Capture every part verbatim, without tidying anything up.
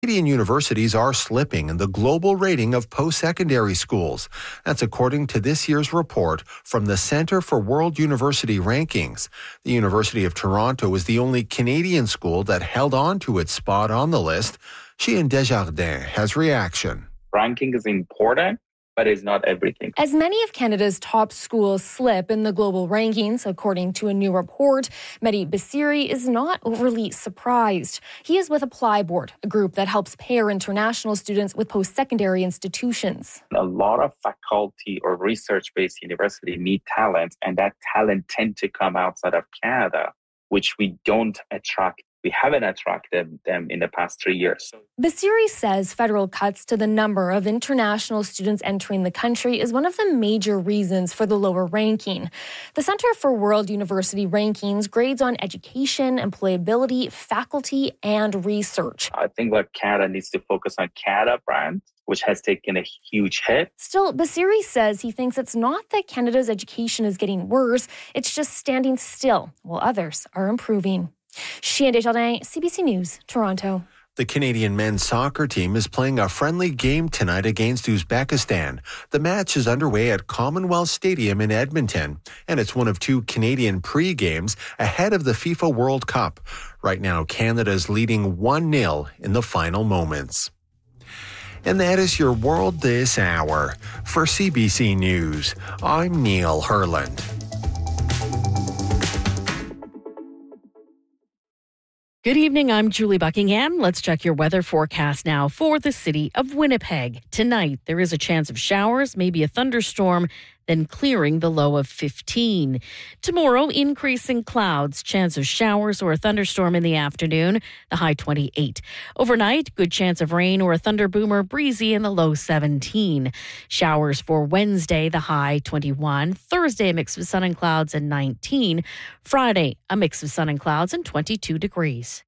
Canadian universities are slipping in the global rating of post-secondary schools. That's according to this year's report from the Centre for World University Rankings. The University of Toronto is the only Canadian school that held on to its spot on the list. Sheehan Desjardins has reaction. Ranking is important, but it's not everything. As many of Canada's top schools slip in the global rankings, according to a new report, Mehdi Basiri is not overly surprised. He is with Apply Board, a group that helps pair international students with post-secondary institutions. A lot of faculty or research-based universities need talent, and that talent tend to come outside of Canada, which we don't attract. We haven't attracted them in the past three years. Basiri says federal cuts to the number of international students entering the country is one of the major reasons for the lower ranking. The Centre for World University Rankings grades on education, employability, faculty, and research. I think that Canada needs to focus on Canada brand, which has taken a huge hit. Still, Basiri says he thinks it's not that Canada's education is getting worse, it's just standing still while others are improving. Sheehan Desjardins, C B C News, Toronto. The Canadian men's soccer team is playing a friendly game tonight against Uzbekistan. The match is underway at Commonwealth Stadium in Edmonton, and it's one of two Canadian pre-games ahead of the FIFA World Cup. Right now, Canada is leading one nil in the final moments. And that is your world this hour. For C B C News, I'm Neil Herland. Good evening, I'm Julie Buckingham. Let's check your weather forecast now for the city of Winnipeg. Tonight, there is a chance of showers, maybe a thunderstorm, then clearing, the low of fifteen. Tomorrow, increasing clouds, chance of showers or a thunderstorm in the afternoon, the high twenty-eight. Overnight, good chance of rain or a thunderboomer, breezy in the low seventeen. Showers for Wednesday, the high twenty-one. Thursday, a mix of sun and clouds and nineteen. Friday, a mix of sun and clouds and twenty-two degrees.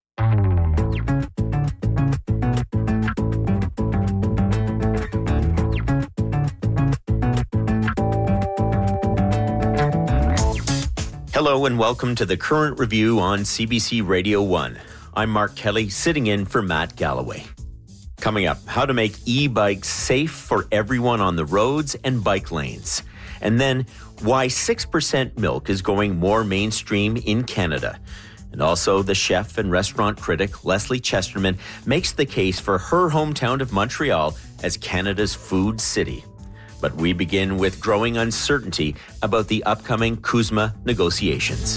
Hello and welcome to the Current Review on C B C Radio one. I'm Mark Kelly, sitting in for Matt Galloway. Coming up, how to make e-bikes safe for everyone on the roads and bike lanes. And then, why six percent milk is going more mainstream in Canada. And also, the chef and restaurant critic Leslie Chesterman makes the case for her hometown of Montreal as Canada's food city. But we begin with growing uncertainty about the upcoming CUSMA negotiations.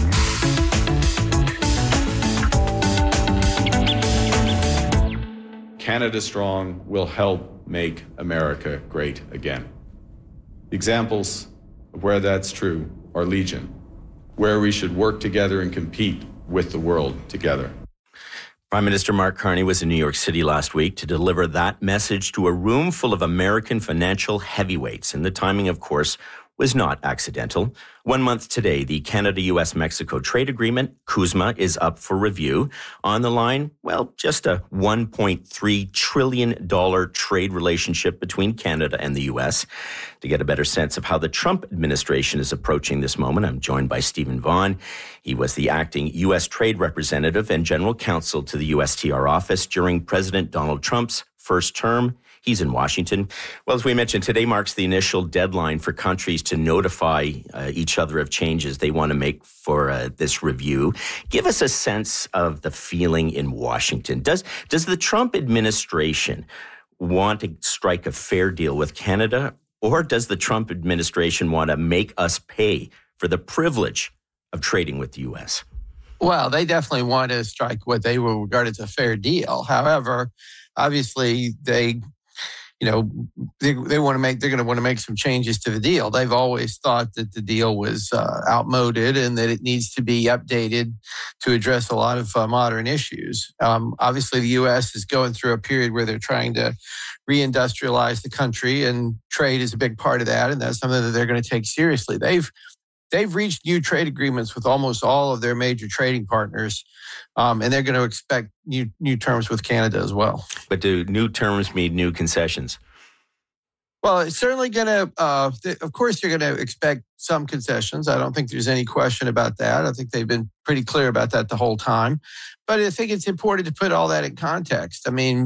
Canada Strong will help make America great again. Examples of where that's true are legion, where we should work together and compete with the world together. Prime Minister Mark Carney was in New York City last week to deliver that message to a room full of American financial heavyweights. And the timing, of course, was not accidental. One month today, the Canada-U S Mexico trade agreement, CUSMA, is up for review. On the line, well, just a one point three trillion dollars trade relationship between Canada and the U S. To get a better sense of how the Trump administration is approaching this moment, I'm joined by Stephen Vaughn. He was the acting U S trade representative and general counsel to the U S T R office during President Donald Trump's first term. He's in Washington. Well, as we mentioned, today marks the initial deadline for countries to notify uh, each other of changes they want to make for uh, this review. Give us a sense of the feeling in Washington. Does does the Trump administration want to strike a fair deal with Canada, or does the Trump administration want to make us pay for the privilege of trading with the U S? Well, they definitely want to strike what they will regard as a fair deal. However, obviously, they you know, they, they want to make, they're going to want to make some changes to the deal. They've always thought that the deal was uh, outmoded and that it needs to be updated to address a lot of uh, modern issues. Um, obviously, the U S is going through a period where they're trying to reindustrialize the country, and trade is a big part of that. And that's something that they're going to take seriously. They've They've reached new trade agreements with almost all of their major trading partners, um, and they're going to expect new new terms with Canada as well. But do new terms mean new concessions? Well, it's certainly going to, uh, th- of course, you're going to expect some concessions. I don't think there's any question about that. I think they've been pretty clear about that the whole time. But I think it's important to put all that in context. I mean,